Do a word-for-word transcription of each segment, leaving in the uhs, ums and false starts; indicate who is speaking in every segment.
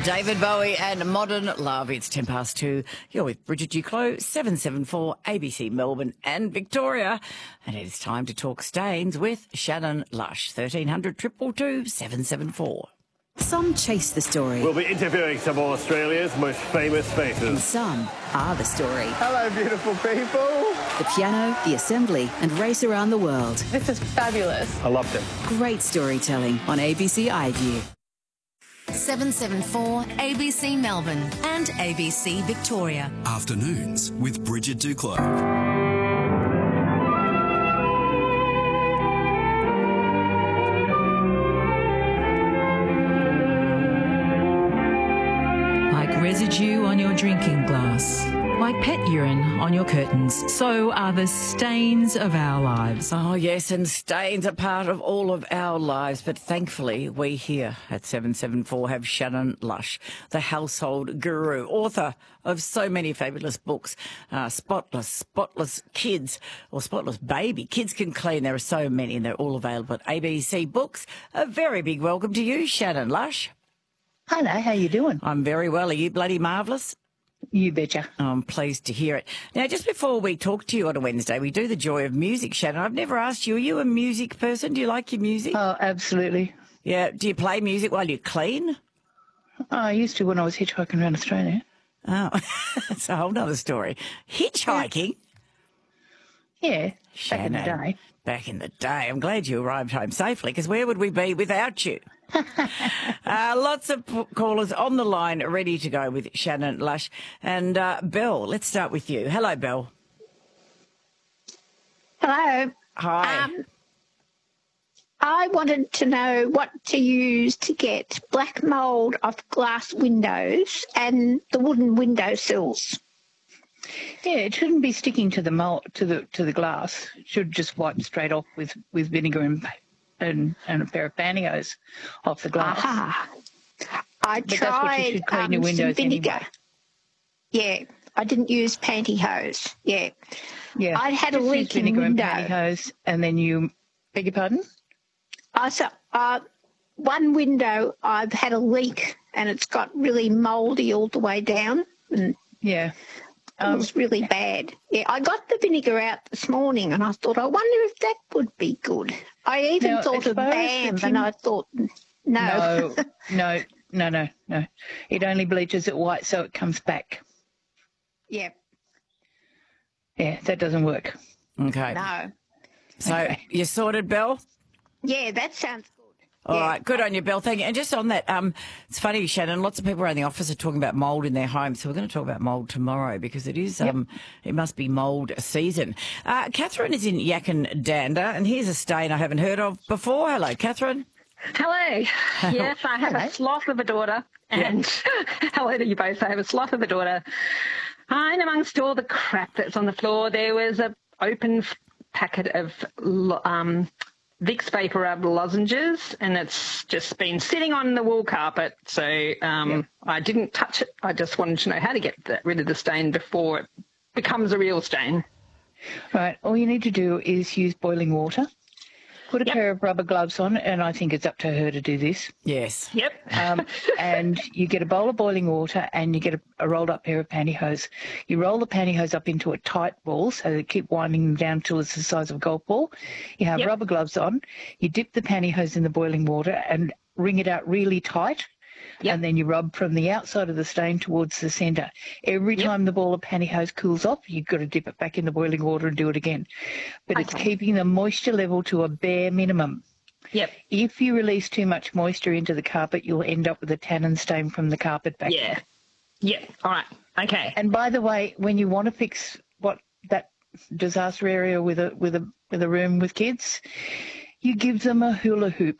Speaker 1: David Bowie and Modern Love. It's ten past two. You're with Bridget Duclos, seven seven four A B C Melbourne and Victoria. And it's time to talk stains with Shannon Lush. thirteen hundred, two two two, seven seven four.
Speaker 2: Some chase the story.
Speaker 3: We'll be interviewing some of Australia's most famous
Speaker 2: And
Speaker 3: faces.
Speaker 2: some are the story.
Speaker 4: Hello, beautiful people.
Speaker 2: The piano, the assembly, and race around the world.
Speaker 5: This is fabulous.
Speaker 3: I loved it.
Speaker 2: Great storytelling on A B C iView.
Speaker 6: seven seven four A B C Melbourne and A B C Victoria.
Speaker 7: Afternoons with Bridget Duclos.
Speaker 8: Like residue on your drinking glass, like pet urine on your curtains, so are the stains of our lives.
Speaker 1: Oh, yes, and stains are part of all of our lives. But thankfully, we here at seven seven four have Shannon Lush, the household guru, author of so many fabulous books, uh, Spotless, Spotless Kids, or Spotless Baby. Kids Can Clean. There are so many, and they're all available at A B C Books. A very big welcome to you, Shannon Lush.
Speaker 9: Hello, how you doing?
Speaker 1: I'm very well. Are you bloody marvellous?
Speaker 9: You betcha.
Speaker 1: I'm pleased to hear it. Now, just before we talk to you on a Wednesday, we do the joy of music, Shannon. I've never asked you, are you a music person? Do you like your music?
Speaker 9: Oh, absolutely.
Speaker 1: Yeah. Do you play music while you clean?
Speaker 9: Oh, I used to when I was hitchhiking around Australia.
Speaker 1: Oh, that's a whole other story. Hitchhiking?
Speaker 9: Yeah,
Speaker 1: Shannon,
Speaker 9: back in the day.
Speaker 1: Back in the day. I'm glad you arrived home safely, because where would we be without you? uh, lots of p- callers on the line ready to go with Shannon Lush. And uh, Belle, let's start with you. Hello, Belle.
Speaker 10: Hello.
Speaker 1: Hi.
Speaker 10: Um, I wanted to know what to use to get black mould off glass windows and the wooden windowsills.
Speaker 9: Yeah, it shouldn't be sticking to the mold, to the to the glass. It should just wipe straight off with, with vinegar and, and and a pair of pantyhose off the glass.
Speaker 10: Aha. I
Speaker 9: But that's what you
Speaker 10: tried
Speaker 9: should clean
Speaker 10: um,
Speaker 9: your
Speaker 10: some
Speaker 9: windows
Speaker 10: vinegar.
Speaker 9: anyway.
Speaker 10: Yeah, I didn't use pantyhose. Yeah.
Speaker 9: Yeah,
Speaker 10: I'd had a
Speaker 9: just use
Speaker 10: leak in
Speaker 9: vinegar and
Speaker 10: window.
Speaker 9: pantyhose, and then you beg your pardon.
Speaker 10: I saw, uh, one window I've had a leak and it's got really mouldy all the way down. And
Speaker 9: Yeah.
Speaker 10: It was really bad. Yeah, I got the vinegar out this morning and I thought, I wonder if that would be good. I even
Speaker 9: Now,
Speaker 10: thought
Speaker 9: I
Speaker 10: of
Speaker 9: suppose
Speaker 10: BAM
Speaker 9: if
Speaker 10: and
Speaker 9: you-
Speaker 10: I thought, no.
Speaker 9: No, no, no, no, no. It only bleaches it white so it comes back.
Speaker 10: Yeah,
Speaker 9: Yeah, that doesn't work.
Speaker 1: Okay.
Speaker 10: no.
Speaker 1: So
Speaker 9: Okay.
Speaker 1: you sorted, Belle?
Speaker 10: Yeah, that sounds good.
Speaker 1: All
Speaker 10: Yeah.
Speaker 1: right, good on you, Belle. Thank you. And just on that, um, it's funny, Shannon, lots of people around the office are talking about mould in their homes, so we're going to talk about mould tomorrow because it is, um, it must be mould season. Uh, Catherine is in Yakandanda, and here's a stain I haven't heard of before. Hello, Catherine.
Speaker 5: Hello. Yes, I have
Speaker 9: Hello.
Speaker 5: a sloth of a daughter. And hello to you both. I have a sloth of a daughter. And amongst all the crap that's on the floor, there was a open f- packet of lo- um, Vicks Vapor Rub lozenges, and it's just been sitting on the wool carpet. So um, I didn't touch it. I just wanted to know how to get that, rid of the stain before it becomes a real stain.
Speaker 9: Right, all you need to do is use boiling water, put a
Speaker 5: Yep.
Speaker 9: pair of rubber gloves on, and I think it's up to her to do this.
Speaker 1: Yes.
Speaker 5: Yep.
Speaker 9: Um, and you get a bowl of boiling water and you get a, a rolled up pair of pantyhose. You roll the pantyhose up into a tight ball so they keep winding them down till it's the size of a golf ball. You have
Speaker 5: Yep.
Speaker 9: rubber gloves on. You dip the pantyhose in the boiling water and wring it out really tight.
Speaker 5: Yep.
Speaker 9: And then you rub from the outside of the stain towards the centre. Every
Speaker 5: Yep.
Speaker 9: time the ball of pantyhose cools off, you've got to dip it back in the boiling water and do it again. But it's
Speaker 5: Okay.
Speaker 9: keeping the moisture level to a bare minimum.
Speaker 5: Yep.
Speaker 9: If you release too much moisture into the carpet, you'll end up with a tannin stain from the carpet back.
Speaker 5: Yeah. Yep. All right. Okay.
Speaker 9: And by the way, when you want to fix what that disaster area with a with a with a room with kids, you give them a hula hoop.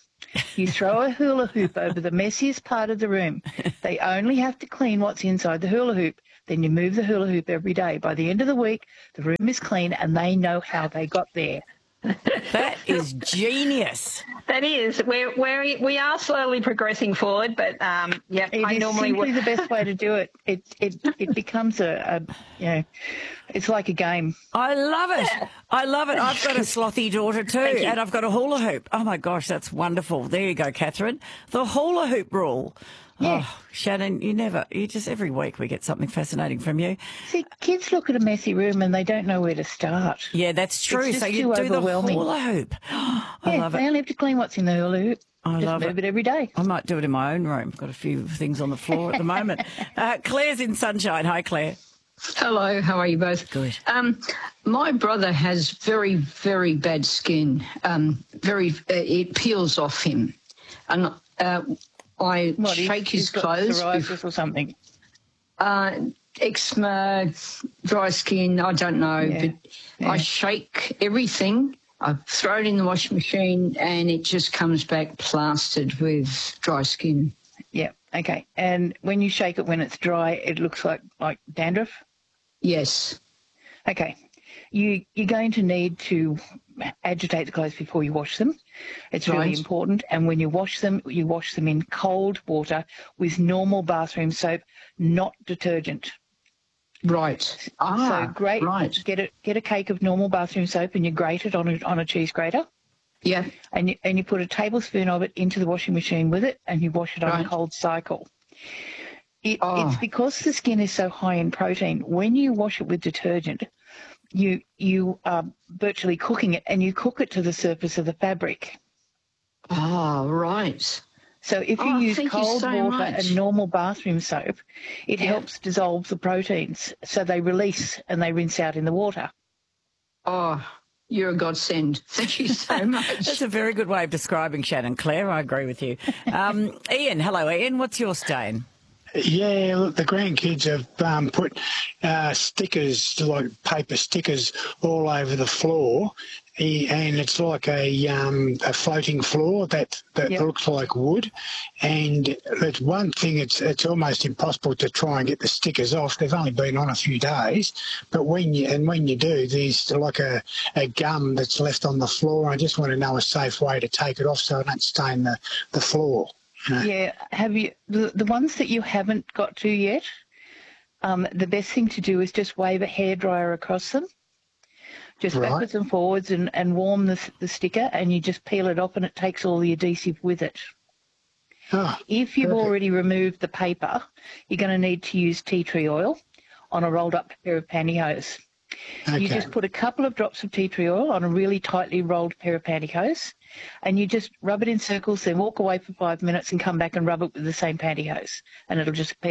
Speaker 9: You throw a hula hoop over the messiest part of the room. They only have to clean what's inside the hula hoop. Then you move the hula hoop every day. By the end of the week, the room is clean and they know how they got there.
Speaker 1: That is genius.
Speaker 5: That is, we're, we're, we are slowly progressing forward, but um, yeah,
Speaker 9: It
Speaker 5: I
Speaker 9: is
Speaker 5: normally
Speaker 9: simply
Speaker 5: would.
Speaker 9: the best way to do it. It it it becomes a, a you know, it's like a game.
Speaker 1: I love it. I love it. I've got a slothy daughter too,
Speaker 5: you.
Speaker 1: and I've got a hula hoop. Oh, my gosh, that's wonderful. There you go, Catherine. The hula hoop rule.
Speaker 9: Yeah.
Speaker 1: Oh, Shannon, you never, you just, every week we get something fascinating from you.
Speaker 9: See, kids look at a messy room and they don't know where to start.
Speaker 1: Yeah, that's true.
Speaker 9: It's
Speaker 1: So
Speaker 9: just
Speaker 1: you
Speaker 9: too
Speaker 1: do the
Speaker 9: overwhelming.
Speaker 1: hula hoop. I
Speaker 9: yeah,
Speaker 1: love
Speaker 9: they
Speaker 1: it.
Speaker 9: only have to clean what's in the hula hoop.
Speaker 1: I
Speaker 9: Just
Speaker 1: love
Speaker 9: move
Speaker 1: it.
Speaker 9: it every day.
Speaker 1: I might do it in my own room. Got a few things on the floor at the moment. Uh, Claire's in Sunshine. Hi, Claire.
Speaker 11: Hello, how are you both?
Speaker 1: Good.
Speaker 11: Um, my brother has very, very bad skin. Um, very, uh, it peels off him, and uh, I
Speaker 9: What, he's-
Speaker 11: shake
Speaker 9: he's
Speaker 11: his
Speaker 9: got
Speaker 11: clothes.
Speaker 9: psoriasis or something.
Speaker 11: Uh, eczema, dry skin. I don't know,
Speaker 9: Yeah,
Speaker 11: but
Speaker 9: yeah.
Speaker 11: I shake everything. I throw it in the washing machine, and it just comes back plastered with dry skin.
Speaker 9: Yeah, okay. And when you shake it when it's dry, it looks like, like dandruff?
Speaker 11: Yes.
Speaker 9: Okay. You, you're going to need to agitate the clothes before you wash them. It's really
Speaker 11: Right.
Speaker 9: important. And when you wash them, you wash them in cold water with normal bathroom soap, not detergent.
Speaker 11: Right. Ah,
Speaker 9: so great.
Speaker 11: right.
Speaker 9: Get a, get a cake of normal bathroom soap and you grate it on a, on a cheese grater.
Speaker 11: Yeah.
Speaker 9: And you, and you put a tablespoon of it into the washing machine with it and you wash it on
Speaker 11: Right.
Speaker 9: a cold cycle. It,
Speaker 11: Oh.
Speaker 9: It's because the skin is so high in protein. When you wash it with detergent, you you are virtually cooking it, and you cook it to the surface of the fabric.
Speaker 11: Oh, right.
Speaker 9: So if you
Speaker 11: Oh,
Speaker 9: use
Speaker 11: thank you
Speaker 9: cold
Speaker 11: so
Speaker 9: water
Speaker 11: much.
Speaker 9: and normal bathroom soap, it
Speaker 11: Yeah.
Speaker 9: helps dissolve the proteins, so they release and they rinse out in the water.
Speaker 11: Oh, you're a godsend. Thank you so much.
Speaker 1: That's a very good way of describing Shannon. Claire, I agree with you. Um, Ian, hello, Ian. What's your stain?
Speaker 12: Yeah, look, the grandkids have um, put uh, stickers, like paper stickers, all over the floor, e- and it's like a um, a floating floor that, that
Speaker 9: Yep.
Speaker 12: looks like wood. And it's one thing; it's it's almost impossible to try and get the stickers off. They've only been on a few days, but when you and when you do, there's like a, a gum that's left on the floor. I just want to know a safe way to take it off so I don't stain the the floor. You know?
Speaker 9: Yeah, have you the, the ones that you haven't got to yet? Um, the best thing to do is just wave a hairdryer across them, just
Speaker 12: Right.
Speaker 9: backwards and forwards, and, and warm the the sticker, and you just peel it off, and it takes all the adhesive with it.
Speaker 12: Oh,
Speaker 9: If you've
Speaker 12: perfect.
Speaker 9: already removed the paper, you're going to need to use tea tree oil on a rolled up pair of pantyhose. You
Speaker 12: Okay.
Speaker 9: just put a couple of drops of tea tree oil on a really tightly rolled pair of pantyhose, and you just rub it in circles, then walk away for five minutes and come back and rub it with the same pantyhose, and it'll just